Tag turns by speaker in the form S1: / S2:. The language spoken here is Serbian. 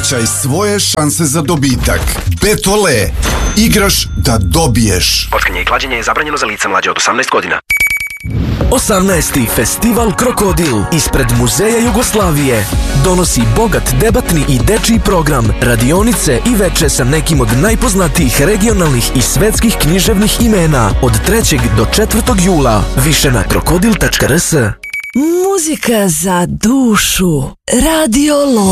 S1: Povećaj svoje šanse za dobitak. Betole. Igraš da dobiješ.
S2: Kockanje i klađenje je zabranjeno za lica mlađe od 18 godina.
S3: 18. Festival Krokodil ispred Muzeja Jugoslavije donosi bogat debatni i dečiji program, radionice i veče sa nekim od najpoznatijih regionalnih i svetskih književnih imena od 3. do 4. jula. Više na krokodil.rs.
S4: Muzika za dušu. Radio